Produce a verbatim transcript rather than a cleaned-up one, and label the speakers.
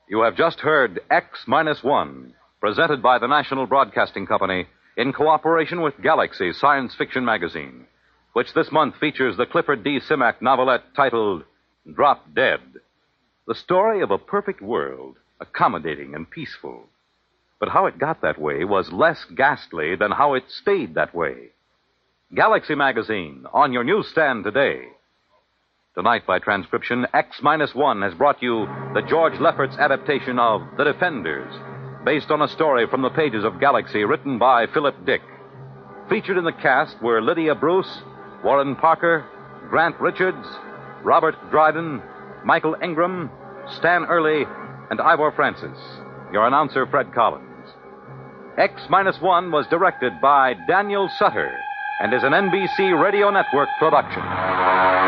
Speaker 1: You have just heard X Minus One, presented by the National Broadcasting Company in cooperation with Galaxy Science Fiction Magazine, which this month features the Clifford D. Simak novelette titled Drop Dead. The story of a perfect world, accommodating and peaceful. But how it got that way was less ghastly than how it stayed that way. Galaxy Magazine, on your newsstand today. Tonight, by transcription, X Minus One has brought you the George Lefferts adaptation of The Defenders, based on a story from the pages of Galaxy written by Philip Dick. Featured in the cast were Lydia Bruce, Warren Parker, Grant Richards, Robert Dryden, Michael Ingram, Stan Early, and Ivor Francis. Your announcer, Fred Collins. X Minus One was directed by Daniel Sutter and is an N B C Radio Network production.